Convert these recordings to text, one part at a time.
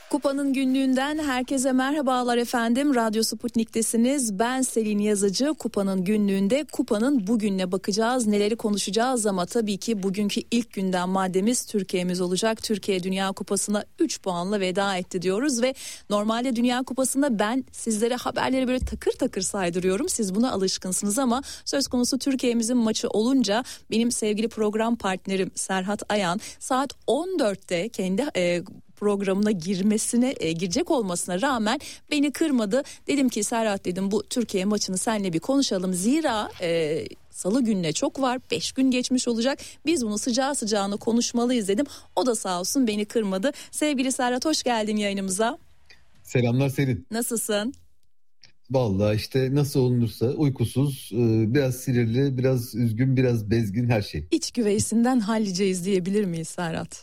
Kupa'nın günlüğünden herkese merhabalar efendim. Radyo Sputnik'tesiniz. Ben Selin Yazıcı. Kupa'nın günlüğünde Kupa'nın bugününe bakacağız. Neleri konuşacağız ama tabii ki bugünkü ilk gündem maddemiz Türkiye'miz olacak. Türkiye Dünya Kupası'na 3 puanla veda etti diyoruz ve normalde Dünya Kupası'nda ben sizlere haberleri böyle takır takır saydırıyorum. Siz buna alışkınsınız ama söz konusu Türkiye'mizin maçı olunca benim sevgili program partnerim Serhat Ayan saat 14'te kendi programına girecek olmasına rağmen beni kırmadı. Dedim ki Serhat, dedim, bu Türkiye maçını seninle bir konuşalım. Zira Salı gününe çok var. 5 gün geçmiş olacak. Biz bunu sıcağı sıcağına konuşmalıyız dedim. O da sağ olsun beni kırmadı. Sevgili Serhat, hoş geldin yayınımıza. Selamlar Selin. Nasılsın? Vallahi işte nasıl olunursa, uykusuz, biraz sinirli, biraz üzgün, biraz bezgin, her şey. İç güveysinden halliceyiz diyebilir miyiz Serhat?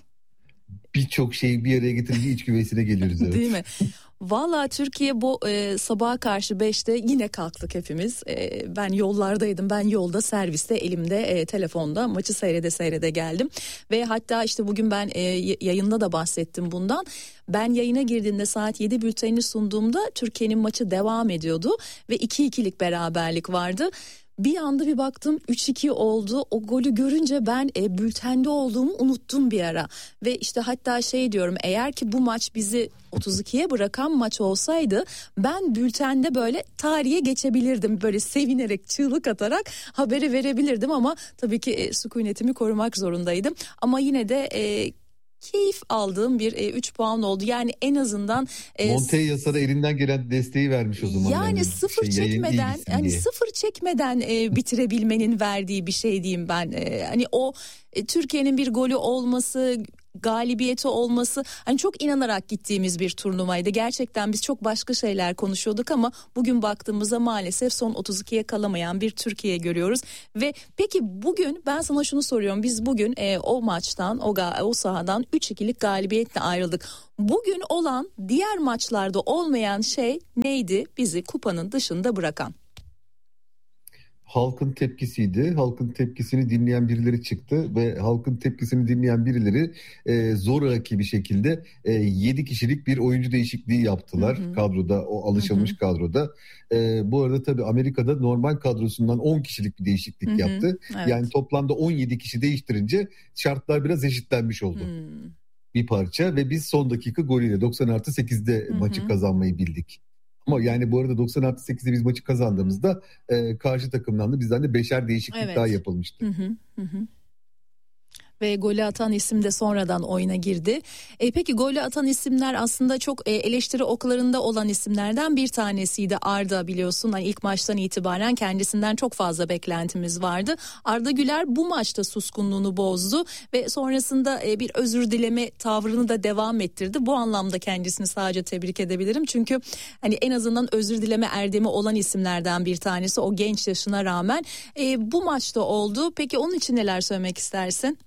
Birçok şeyi bir araya getirince iç güveysine geliyoruz, evet. Değil mi? Valla Türkiye bu sabaha karşı 5'te yine kalktık hepimiz. Ben yollardaydım. Ben yolda, serviste, elimde telefonda maçı seyrede geldim. Ve hatta işte bugün ben yayında da bahsettim bundan. Ben yayına girdiğimde saat 7 bültenini sunduğumda Türkiye'nin maçı devam ediyordu. Ve 2-2'lik beraberlik vardı. Bir anda bir baktım 3-2 oldu. O golü görünce ben bültende olduğumu unuttum bir ara. Ve işte hatta şey diyorum, eğer ki bu maç bizi 32'ye bırakan maç olsaydı ben bültende böyle tarihe geçebilirdim. Böyle sevinerek, çığlık atarak haberi verebilirdim ama tabii ki sükunetimi korumak zorundaydım. Ama yine de keyif aldığım bir 3 puan oldu. Yani en azından Montella sana elinden gelen desteği vermiş o zaman. Yani sıfır çekmeden, hani sıfır çekmeden bitirebilmenin verdiği bir şey diyeyim ben. Hani o Türkiye'nin bir golü olması, galibiyeti olması, hani çok inanarak gittiğimiz bir turnuvaydı. Gerçekten biz çok başka şeyler konuşuyorduk ama bugün baktığımızda maalesef son 32'ye kalamayan bir Türkiye görüyoruz. Ve peki bugün ben sana şunu soruyorum. Biz bugün o maçtan, o sahadan 3-2'lik galibiyetle ayrıldık. Bugün olan, diğer maçlarda olmayan şey neydi bizi kupanın dışında bırakan? Halkın tepkisiydi. Halkın tepkisini dinleyen birileri çıktı ve halkın tepkisini dinleyen birileri zoraki bir şekilde 7 kişilik bir oyuncu değişikliği yaptılar. Kadroda, o alışılmış kadroda. Bu arada tabii Amerika'da normal kadrosundan 10 kişilik bir değişiklik yaptı. Evet. Yani toplamda 17 kişi değiştirince şartlar biraz eşitlenmiş oldu. Bir parça ve biz son dakika golüyle 90+8'de maçı kazanmayı bildik. Ama yani bu arada 90+8'de biz maçı kazandığımızda karşı takımdan da bizden de 5'er değişiklik daha yapılmıştı. Ve golü atan isim de sonradan oyuna girdi. Peki golü atan isimler aslında çok eleştiri oklarında olan isimlerden bir tanesiydi. Arda, biliyorsun, hani ilk maçtan itibaren kendisinden çok fazla beklentimiz vardı. Arda Güler bu maçta suskunluğunu bozdu ve sonrasında bir özür dileme tavrını da devam ettirdi. Bu anlamda kendisini sadece tebrik edebilirim. Çünkü hani en azından özür dileme erdemi olan isimlerden bir tanesi, o genç yaşına rağmen bu maçta oldu. Peki onun için neler söylemek istersin?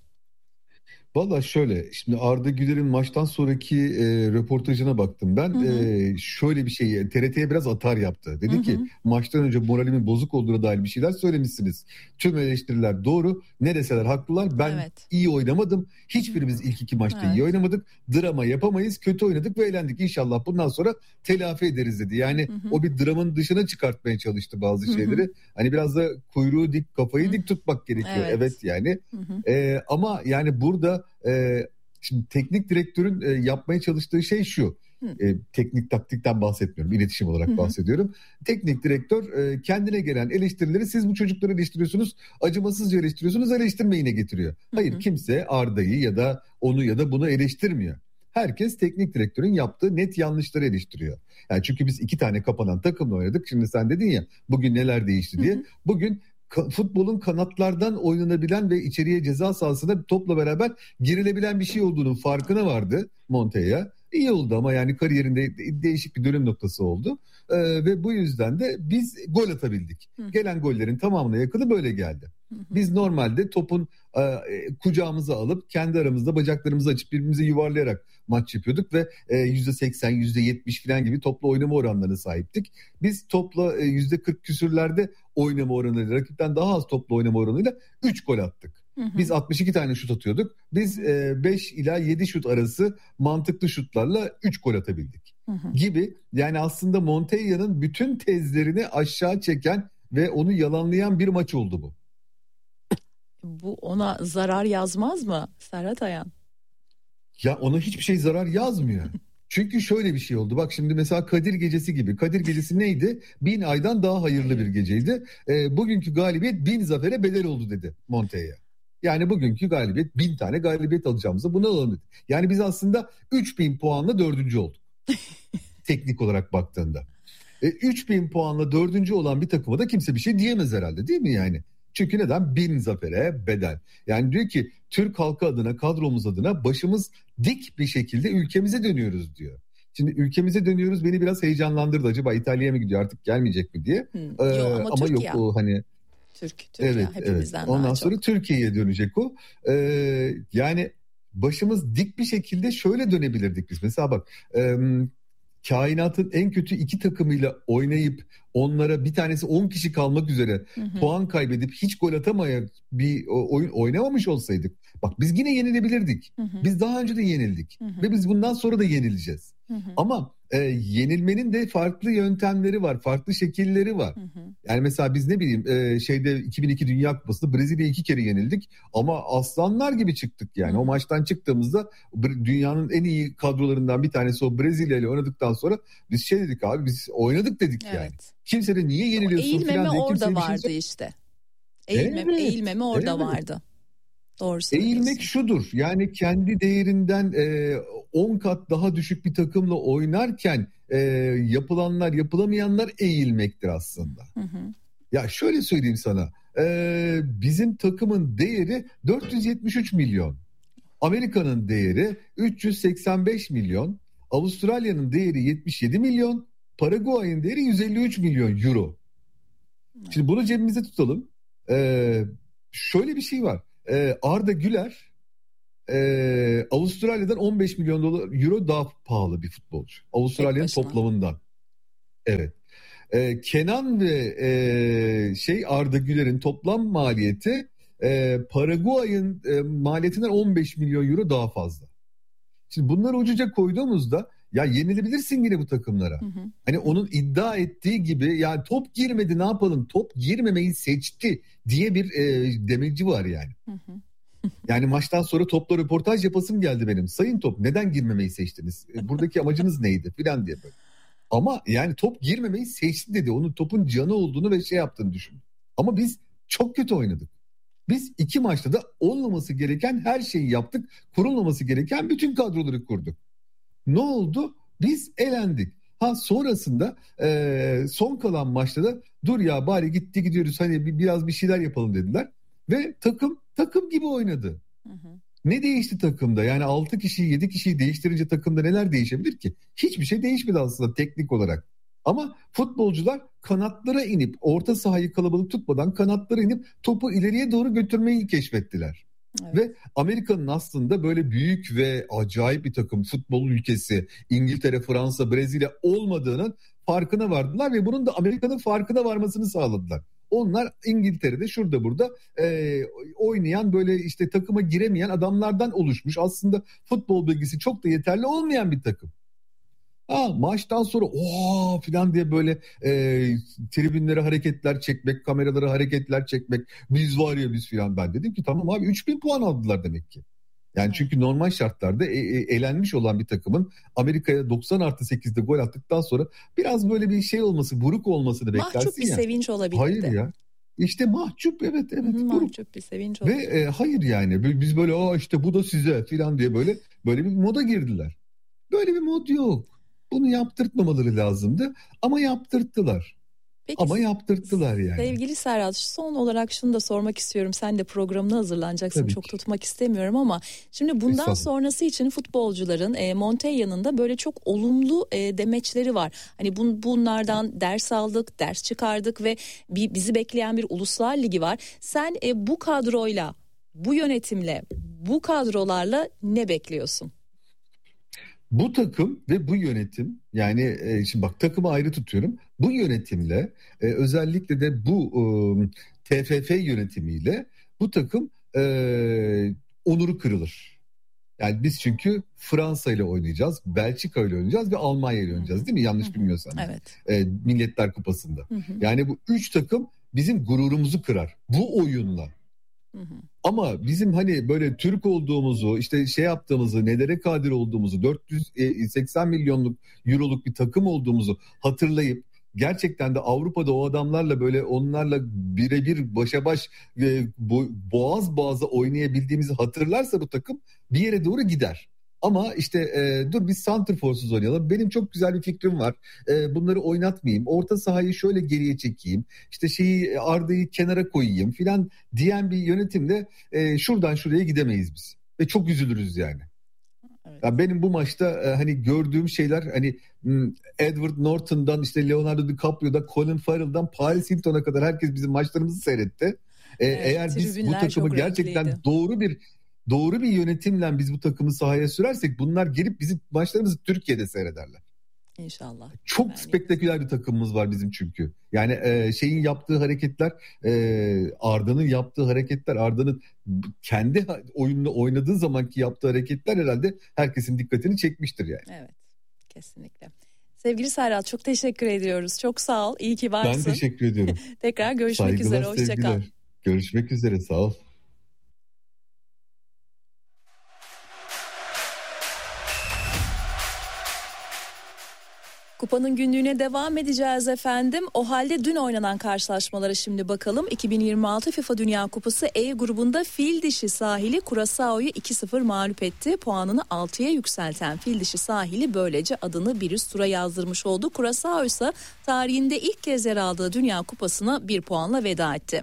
Valla şöyle, şimdi Arda Güler'in maçtan sonraki röportajına baktım ben. Şöyle bir şey, TRT'ye biraz atar yaptı. Dedi ki maçtan önce moralimin bozuk olduğuna dair bir şeyler söylemişsiniz. Tüm eleştiriler doğru. Ne deseler haklılar. Ben iyi oynamadım. Hiçbirimiz ilk 2 maçta iyi oynamadık. Drama yapamayız. Kötü oynadık ve eğlendik. İnşallah bundan sonra telafi ederiz dedi. Yani o bir dramın dışına çıkartmaya çalıştı bazı şeyleri. Hani biraz da kuyruğu dik, kafayı dik tutmak gerekiyor. Evet yani. Ama yani burada şimdi teknik direktörün yapmaya çalıştığı şey şu. Teknik taktikten bahsetmiyorum, iletişim olarak bahsediyorum. Teknik direktör kendine gelen eleştirileri, siz bu çocukları eleştiriyorsunuz, acımasızca eleştiriyorsunuz, eleştirmeyine getiriyor. Hayır, kimse Arda'yı ya da onu ya da bunu eleştirmiyor. Herkes teknik direktörün yaptığı net yanlışları eleştiriyor. Yani çünkü biz 2 tane kapanan takımla oynadık. Şimdi sen dedin ya bugün neler değişti diye. Bugün futbolun kanatlardan oynanabilen ve içeriye, ceza sahasına topla beraber girilebilen bir şey olduğunun farkına vardı Montella. İyi oldu ama yani kariyerinde değişik bir dönüm noktası oldu. Ve bu yüzden de biz gol atabildik. Gelen gollerin tamamına yakını böyle geldi. Biz normalde topun kucağımıza alıp kendi aramızda bacaklarımızı açıp birbirimize yuvarlayarak maç yapıyorduk ve %80, %70 falan gibi topla oynama oranlarına sahiptik. Biz topla %40 küsürlerde oynama oranıyla, rakipten daha az topla oynama oranıyla 3 gol attık. Biz 62 tane şut atıyorduk. Biz 5 ila 7 şut arası mantıklı şutlarla 3 gol atabildik gibi. Yani aslında Montella'nın bütün tezlerini aşağı çeken ve onu yalanlayan bir maç oldu bu. Bu ona zarar yazmaz mı Serhat Ayan? Ya ona hiçbir şey zarar yazmıyor. Çünkü şöyle bir şey oldu. Bak şimdi mesela Kadir Gecesi gibi. Kadir Gecesi neydi? 1000 aydan daha hayırlı bir geceydi. Bugünkü galibiyet 1000 zafere bedel oldu dedi Montella. Yani bugünkü galibiyet 1000 tane galibiyet alacağımıza bunu alalım dedi. Yani biz aslında 3000 puanla 4. olduk. Teknik olarak baktığında. 3000 puanla 4. olan bir takıma da kimse bir şey diyemez herhalde, değil mi yani? Çünkü neden? 1000 zafere bedel. Yani diyor ki Türk halkı adına, kadromuz adına başımız dik bir şekilde ülkemize dönüyoruz diyor. Şimdi ülkemize dönüyoruz beni biraz heyecanlandırdı. Acaba İtalya'ya mı gidiyor artık gelmeyecek mi diye. Ama yok o hani. Türkiye evet, hepimizden Ondan daha sonra çok. Türkiye'ye dönecek o. Yani başımız dik bir şekilde şöyle dönebilirdik biz. Mesela bak kainatın en kötü 2 takımıyla oynayıp onlara bir tanesi 10 kişi kalmak üzere puan kaybedip hiç gol atamayan bir oyun oynamamış olsaydık. Bak biz yine yenilebilirdik. Biz daha önce de yenildik. Ve biz bundan sonra da yenileceğiz. Ama yenilmenin de farklı yöntemleri var. Farklı şekilleri var. Yani mesela biz ne bileyim 2002 Dünya Kupası'nda Brezilya'yı 2 kere yenildik. Ama aslanlar gibi çıktık yani. O maçtan çıktığımızda dünyanın en iyi kadrolarından bir tanesi o Brezilya ile oynadıktan sonra biz dedik abi biz oynadık dedik yani. Kimse de niye yeniliyorsun falan diye orada vardı şey işte. Eğilmeme orada vardı. Doğru söylüyorsun. Eğilmek şudur yani kendi değerinden 10 kat daha düşük bir takımla oynarken yapılanlar yapılamayanlar eğilmektir aslında. Ya şöyle söyleyeyim sana bizim takımın değeri 473 milyon. Amerika'nın değeri 385 milyon. Avustralya'nın değeri 77 milyon. Paraguay'ın değeri 153 milyon euro. Şimdi bunu cebimize tutalım. Şöyle bir şey var. Arda Güler Avustralya'dan 15 milyon euro daha pahalı bir futbolcu. Avustralya'nın toplamından. Evet. Kenan ve Arda Güler'in toplam maliyeti Paraguay'ın maliyetinden 15 milyon euro daha fazla. Şimdi bunları ucuca koyduğumuzda ya yenilebilirsin yine bu takımlara. Hani onun iddia ettiği gibi yani top girmedi ne yapalım top girmemeyi seçti diye bir demeci var yani. Yani maçtan sonra topla röportaj yapasım geldi benim. Sayın Top neden girmemeyi seçtiniz? Buradaki amacınız neydi filan diye böyle. Ama yani top girmemeyi seçti dedi. Onun topun canı olduğunu ve yaptığını düşün. Ama biz çok kötü oynadık. Biz 2 maçta da olmaması gereken her şeyi yaptık. Kurulmaması gereken bütün kadroları kurduk. Ne oldu? Biz elendik. Sonrasında son kalan maçta da dur ya bari gidiyoruz hani biraz bir şeyler yapalım dediler. Ve takım gibi oynadı. Ne değişti takımda? Yani 6 kişiyi 7 kişiyi değiştirince takımda neler değişebilir ki? Hiçbir şey değişmedi aslında teknik olarak. Ama futbolcular kanatlara inip orta sahayı kalabalık tutmadan kanatlara inip topu ileriye doğru götürmeyi keşfettiler. Evet. Ve Amerika'nın aslında böyle büyük ve acayip bir takım futbol ülkesi İngiltere, Fransa, Brezilya olmadığının farkına vardılar ve bunun da Amerika'nın farkına varmasını sağladılar. Onlar İngiltere'de şurada burada oynayan böyle işte takıma giremeyen adamlardan oluşmuş. Aslında futbol bilgisi çok da yeterli olmayan bir takım. Maçtan sonra ooo falan diye böyle tribünlere hareketler çekmek, kameralara hareketler çekmek. Biz var ya biz falan ben dedim ki tamam abi 3000 puan aldılar demek ki. Yani çünkü normal şartlarda elenmiş olan bir takımın Amerika'ya 90+8'de gol attıktan sonra biraz böyle bir şey olması, buruk olmasını beklersin ya. Mahcup bir sevinç olabilirdi. Hayır ya. İşte mahcup evet. Mahcup bir sevinç olabilir. Ve hayır yani biz böyle işte bu da size falan diye böyle bir moda girdiler. Böyle bir mod yok. Bunu yaptırtmamaları lazımdı ama yaptırttılar. Peki, ama yaptırttılar yani. Sevgili Serhat, son olarak şunu da sormak istiyorum. Sen de programına hazırlanacaksın. Tabii çok ki. tutmak istemiyorum ama şimdi bundan sonrası için futbolcuların Montella'nın da böyle çok olumlu demeçleri var. Hani bunlardan ders aldık, ders çıkardık ve bizi bekleyen bir uluslar ligi var. Sen bu kadroyla, bu yönetimle, bu kadrolarla ne bekliyorsun? Bu takım ve bu yönetim yani şimdi bak takımı ayrı tutuyorum. Bu yönetimle özellikle de bu TFF yönetimiyle bu takım onuru kırılır. Yani biz çünkü Fransa ile oynayacağız, Belçika ile oynayacağız ve Almanya ile oynayacağız, değil mi? Yanlış bilmiyorsam. Evet. Milletler Kupası'nda. Yani bu 3 takım bizim gururumuzu kırar bu oyunla. Ama bizim hani böyle Türk olduğumuzu, işte şey yaptığımızı, nelere kadir olduğumuzu, 480 milyonluk euroluk bir takım olduğumuzu hatırlayıp gerçekten de Avrupa'da o adamlarla böyle onlarla birebir başa baş boğaz boğaza oynayabildiğimizi hatırlarsa bu takım bir yere doğru gider. Ama işte dur biz santrforsuz oynayalım. Benim çok güzel bir fikrim var. Bunları oynatmayayım. Orta sahayı şöyle geriye çekeyim. İşte Arda'yı kenara koyayım filan diyen bir yönetimle şuradan şuraya gidemeyiz biz. Ve çok üzülürüz yani. Evet. Yani benim bu maçta hani gördüğüm şeyler hani Edward Norton'dan işte Leonardo DiCaprio'dan Colin Farrell'dan Paris Hilton'a kadar herkes bizim maçlarımızı seyretti. Evet, eğer biz bu takımı gerçekten doğru bir yönetimle biz bu takımı sahaya sürersek bunlar gelip bizim maçlarımızı Türkiye'de seyrederler. İnşallah. Çok spektaküler bir takımımız var bizim çünkü. Yani şeyin yaptığı hareketler, Arda'nın yaptığı hareketler, Arda'nın kendi oyununu oynadığı zamanki yaptığı hareketler herhalde herkesin dikkatini çekmiştir yani. Evet, kesinlikle. Sevgili Serhat, çok teşekkür ediyoruz. Çok sağ ol. İyi ki varsın. Ben teşekkür ediyorum. Tekrar görüşmek üzere. Hoşça kal. Görüşmek üzere. Sağ ol. Kupanın günlüğüne devam edeceğiz efendim. O halde dün oynanan karşılaşmalara şimdi bakalım. 2026 FIFA Dünya Kupası E grubunda fil dişi sahili Curaçao'yu 2-0 mağlup etti. Puanını 6'ya yükselten fil dişi sahili böylece adını bir üst tura yazdırmış oldu. Curaçao ise tarihinde ilk kez yer aldığı Dünya Kupası'na 1 puanla veda etti.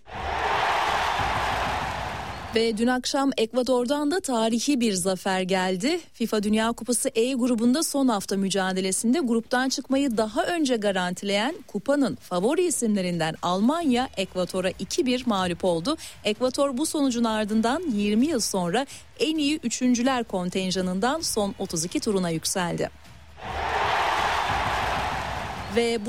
Ve dün akşam Ekvador'dan da tarihi bir zafer geldi. FIFA Dünya Kupası E grubunda son hafta mücadelesinde gruptan çıkmayı daha önce garantileyen kupanın favori isimlerinden Almanya Ekvador'a 2-1 mağlup oldu. Ekvador bu sonucun ardından 20 yıl sonra en iyi üçüncüler kontenjanından son 32 turuna yükseldi. Ve bu